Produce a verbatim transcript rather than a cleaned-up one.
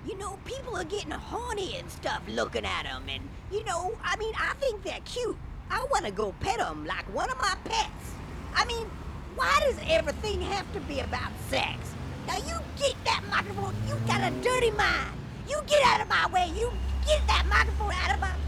You know, people are getting horny and stuff looking at them, and, you know, I mean, I think they're cute. I want to go pet them like one of my pets. I mean, why does everything have to be about sex? Now, you get that microphone. You got a dirty mind. You get out of my way. You get that microphone out of my